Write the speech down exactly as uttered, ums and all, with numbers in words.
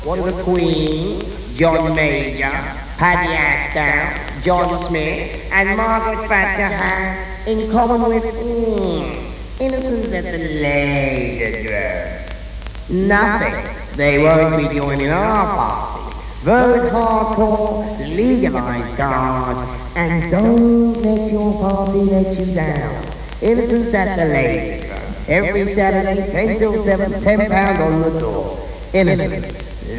Wonder Queen, John Major, Paddy Ashdown, John Smith, and Margaret Thatcher have in common with mm, innocence at the laser drum? Nothing. They won't be joining our party. Vote hardcore, legalize cars, and don't let your party let you down. Innocence at the laser drum. Every Saturday, ten till seven, ten pounds on the door. Innocence.